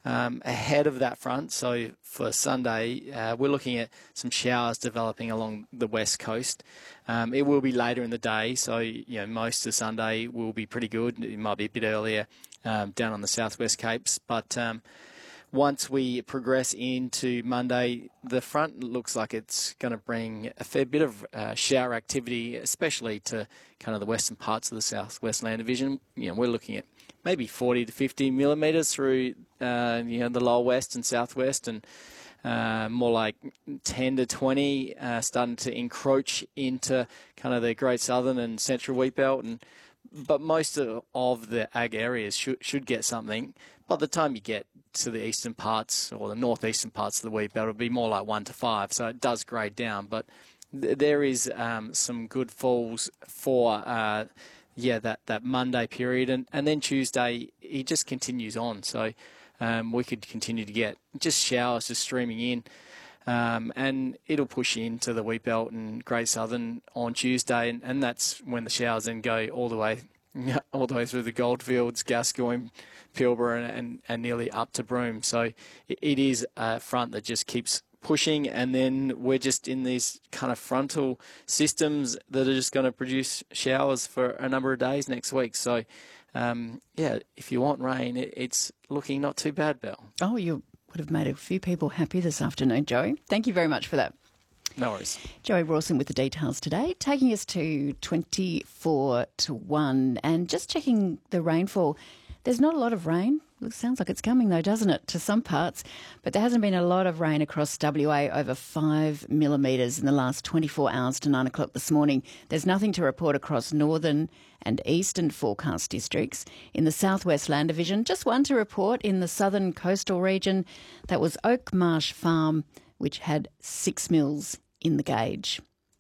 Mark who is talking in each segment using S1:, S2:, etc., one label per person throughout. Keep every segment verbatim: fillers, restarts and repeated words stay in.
S1: um, ahead of that front. So for Sunday, uh, we're looking at some showers developing along the west coast. Um, it will be later in the day, so you know most of Sunday will be pretty good. It might be a bit earlier um, down on the southwest Capes, but um, once we progress into Monday, the front looks like it's going to bring a fair bit of uh, shower activity, especially to kind of the western parts of the southwest land division. You know, we're looking at maybe forty to fifty millimetres through uh, you know the lower west and southwest, and uh, more like ten to twenty uh, starting to encroach into kind of the Great Southern and Central Wheat Belt, and but most of, of the ag areas should should get something. By the time you get to the eastern parts or the northeastern parts of the wheat belt, it'll be more like one to five, so it does grade down. But th- there is um, some good falls for uh, yeah that, that Monday period, and, and then Tuesday it just continues on. So um, we could continue to get just showers just streaming in, um, and it'll push into the wheat belt and Great Southern on Tuesday, and, and that's when the showers then go all the way all the way through the Goldfields, Gascoyne, Pilbara, and, and nearly up to Broome. So it, it is a front that just keeps pushing, and then we're just in these kind of frontal systems that are just going to produce showers for a number of days next week. So, um, yeah, if you want rain, it, it's looking not too bad, Belle.
S2: Oh, you would have made a few people happy this afternoon, Joey. Thank you very much for that.
S1: No worries.
S2: Joey Rawson with the details today, taking us to twenty-four to one. And just checking the rainfall, there's not a lot of rain. It sounds like it's coming though, doesn't it, to some parts? But there hasn't been a lot of rain across W A, over five millimetres in the last twenty-four hours to nine o'clock this morning. There's nothing to report across northern and eastern forecast districts. In the southwest land division, just one to report in the southern coastal region. That was Oak Marsh Farm, which had six mils in the gauge.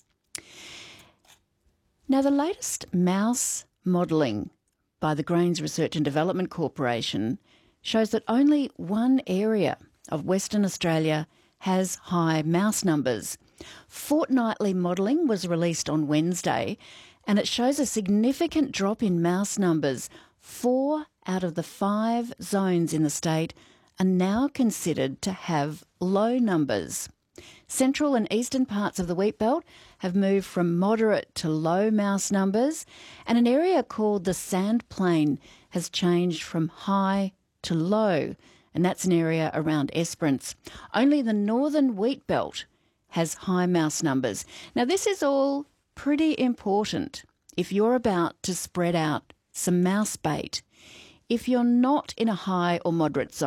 S2: Now, the latest mouse modelling by the Grains Research and Development Corporation shows that only one area of Western Australia has high mouse numbers. Fortnightly modelling was released on Wednesday, and it shows a significant drop in mouse numbers. Four out of the five zones in the state are now considered to have low numbers. Central and eastern parts of the wheat belt have moved from moderate to low mouse numbers, and an area called the Sand Plain has changed from high to low, and that's an area around Esperance. Only the northern wheat belt has high mouse numbers. Now, this is all pretty important if you're about to spread out some mouse bait. If you're not in a high or moderate zone,